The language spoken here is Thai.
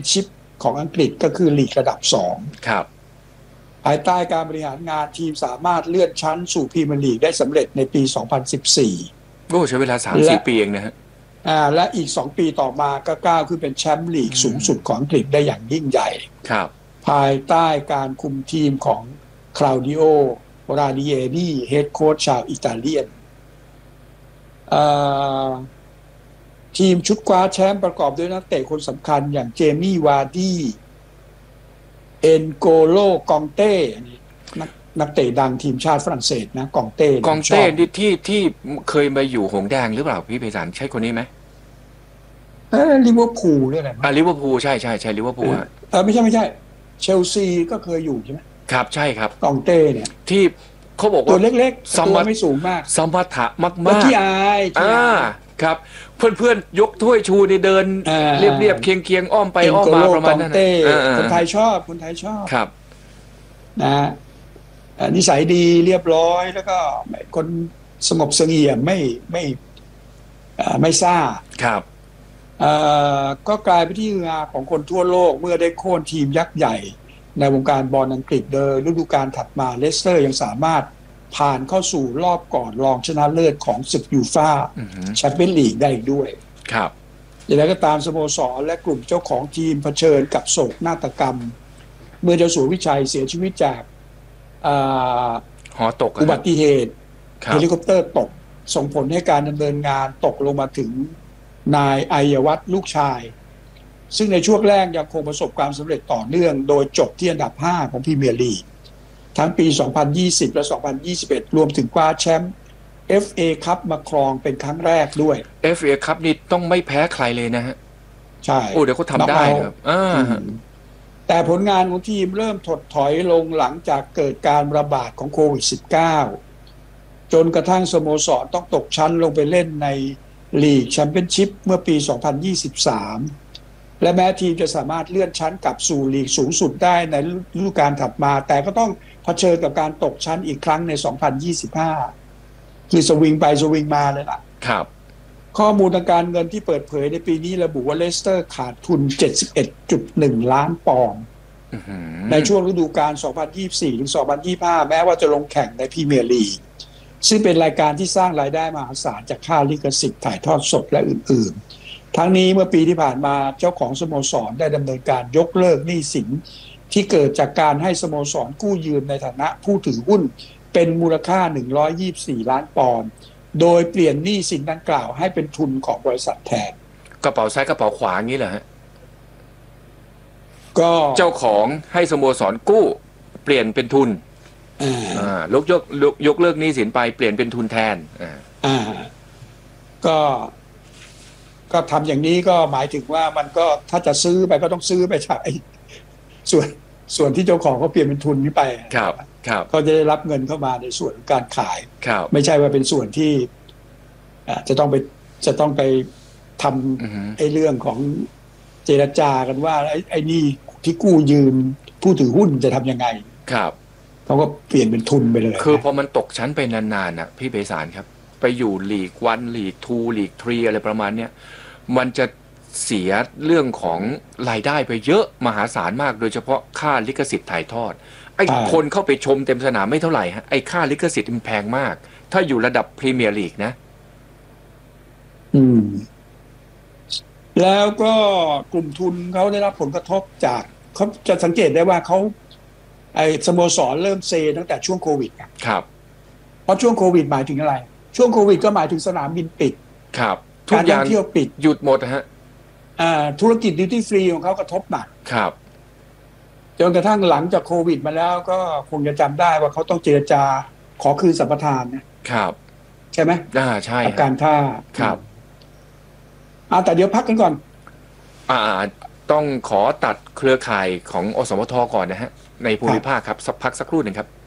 ชิพของอังกฤษก็คือลีกระดับ2 ครับภายใต้การบริหารงานทีมสามารถเลื่อนชั้นสู่พรีเมียร์ลีกได้สำเร็จในปี 2014 โอ้ใช้เวลา 3-4 ปีเองนะฮะและอีก2ปีต่อมาก็ก้าวขึ้นเป็นแชมป์ลีกสูงสุดของอังกฤษได้อย่างยิ่งใหญ่ครับภายใต้การคุมทีมของคลาวดิโอรานิเอนีเฮดโค้ชชาวอิตาเลียนทีมชุดคว้าแชมป์ประกอบด้วยนักเตะคนสำคัญอย่างเจมี่วาร์ดี้เอ็นโกโลกองเต้นักเตะดังทีมชาติฝรั่งเศสนะกองเต้ที่เคยมาอยู่หงแดงหรือเปล่าพี่ไพศาลใช่คนนี้ไหมลิเวอร์พูลด้วยนะลิเวอร์พูลใช่ลิเวอร์พูลไม่ใช่เชลซีก็เคยอยู่ใช่ไหมครับใช่ครับกองเต้เนี่ยที่เขาบอกว่าตัวเล็กๆตัวไม่สูงมากสมรรถะมากๆที่อายครับเพื่อนๆยกถ้วยชูในเดินเรียบๆเคียงอ้อมไปอ้อมมาประมาณนั้นคนไทยชอบครับนะนิสัยดีเรียบร้อยแล้วก็คนสงบเสงี่ยมไม่ซ่าครับก็กลายเป็นที่ฮือฮาของคนทั่วโลกเมื่อได้โค่นทีมยักษ์ใหญ่ในวงการบอลอังกฤษโดยฤดูกาลถัดมาเลสเตอร์ยังสามารถผ่านเข้าสู่รอบก่อนรองชนะเลิศของศึกยูฟ่าแชมเปี้ยนลีกได้ด้วยครับอย่างไรก็ตามสโมสรและกลุ่มเจ้าของทีมเผชิญกับโศกนาฏกรรมเมื่อเจ้าสัววิชัยเสียชีวิตจากหอตกอุบัติเหตุเฮลิคอปเตอร์ตกส่งผลให้การดำเนินงานตกลงมาถึงนายอัยวัฒน์ลูกชายซึ่งในช่วงแรกยังคงประสบความสำเร็จต่อเนื่องโดยจบที่อันดับ5ของพรีเมียร์ลีกทั้งปี 2020 และ 2021 รวมถึงคว้าแชมป์ FA คัพมาครองเป็นครั้งแรกด้วย FA คัพนี่ต้องไม่แพ้ใครเลยนะฮะใช่โอ้เดี๋ยวเขาทำได้ครับแต่ผลงานของทีมเริ่มถดถอยลงหลังจากเกิดการระบาดของโควิด -19 จนกระทั่งสโมสรต้องตกชั้นลงไปเล่นในลีกแชมเปี้ยนชิพเมื่อปี 2023 และแม้ทีมจะสามารถเลื่อนชั้นกลับสู่ลีกสูงสุดได้ในฤดูกาลถัดมาแต่ก็ต้องเผชิญกับการตกชั้นอีกครั้งใน 2025 คือสวิงไปสวิงมาเลยล่ะครับข้อมูลทางการเงินที่เปิดเผยในปีนี้ระบุว่าเลสเตอร์ขาดทุน 71.1 ล้านปอนด์ในช่วงฤดูกาล 2024-2025 แม้ว่าจะลงแข่งในพรีเมียร์ลีกซึ่งเป็นรายการที่สร้างรายได้มหาศาลจากค่าลิขสิทธิ์ถ่ายทอดสดและอื่นๆทั้งนี้เมื่อปีที่ผ่านมาเจ้าของสโมสรได้ดำเนินการยกเลิกหนี้สินที่เกิดจากการให้สโมสรกู้ยืมในฐานะผู้ถือหุ้นเป็นมูลค่า124ล้านปอนด์โดยเปลี่ยนหนี้สินดังกล่าวให้เป็นทุนของบริษัทแทนกระเป๋าซ้ายกระเป๋าขวางี้เหรอฮะก็เจ้าของให้สโมสรกู้เปลี่ยนเป็นทุนยกเลิกหนี้สินไปเปลี่ยนเป็นทุนแทนก็ทำอย่างนี้ก็หมายถึงว่ามันก็ถ้าจะซื้อไปก็ต้องซื้อไปจากส่วนที่เจ้าของเขาเปลี่ยนเป็นทุนนี้ไปครับเขาจะได้รับเงินเข้ามาในส่วนการขายไม่ใช่ว่าเป็นส่วนที่จะต้องไปทำไอ้เรื่องของเจรจากันว่าไอ้นี่ที่กู้ยืมผู้ถือหุ้นจะทำยังไงครับเขาก็เปลี่ยนเป็นทุนไปเลยคือพอมันตกชั้นไปนานๆน่ะพี่ไพศาลครับไปอยู่ลีก1ลีก2ลีก3อะไรประมาณเนี้ยมันจะเสียเรื่องของรายได้ไปเยอะมหาศาลมากโดยเฉพาะค่าลิขสิทธิ์ถ่ายทอดไอ้คนเข้าไปชมเต็มสนามไม่เท่าไหร่ฮะไอ้ค่าลิขสิทธิ์มันแพงมากถ้าอยู่ระดับพรีเมียร์ลีกนะแล้วก็กลุ่มทุนเขาได้รับผลกระทบจากเขาจะสังเกตได้ว่าเขาไอ้สโมสรเริ่มเซตั้งแต่ช่วงโควิดครับเพราะช่วงโควิดหมายถึงอะไรช่วงโควิดก็หมายถึงสนามบินปิดครับทุกอย่างเที่ยวปิดหยุดหมดฮะธุรกิจดิวตี้ฟรีของเขากระทบหนักครับจนกระทั่งหลังจากโควิดมาแล้วก็คงจะจำได้ว่าเขาต้องเจรจาขอคืนสัมปทานนะครับใช่ไหมใช่การท่าครับแต่เดี๋ยวพักกันก่อนต้องขอตัดเครือข่ายของอสมทก่อนนะฮะในภูมิภาคครับพักสักครู่หนึ่งครับ